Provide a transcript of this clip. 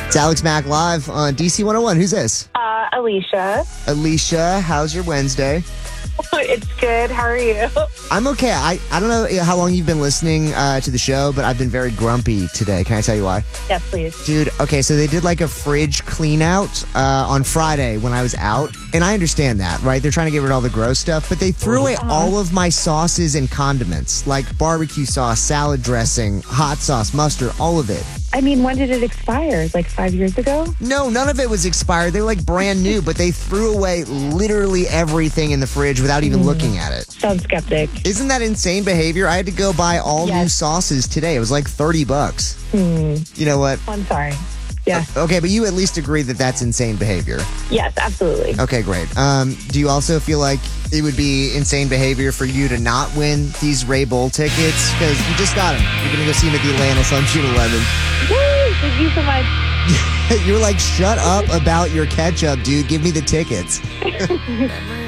It's Alex Mack live on DC 101. Who's this? Alicia. Alicia, how's your Wednesday? It's good. How are you? I'm okay. I don't know how long you've been listening to the show, but I've been very grumpy today. Can I tell you why? Yes, please. Dude, okay, so they did like a fridge clean out on Friday when I was out. And I understand that, right? They're trying to get rid of all the gross stuff, but they threw away all of my sauces and condiments, like barbecue sauce, salad dressing, hot sauce, mustard, all of it. I mean, when did it expire? Like 5 years ago? No, none of it was expired. They were like brand new, but they threw away literally everything in the fridge without even looking at it. Sounds skeptic. Isn't that insane behavior? I had to go buy all new sauces today. It was like $30. You know what? I'm sorry. Yeah. Okay, but you at least agree that that's insane behavior. Yes, absolutely. Okay, great. Do you also feel like it would be insane behavior for you to not win these Ray Bowl tickets? Because you just got them. You're going to go see them at the Atlanta Sunshine 11. Woo! Thank you so much. You're like, shut up about your ketchup, dude. Give me the tickets.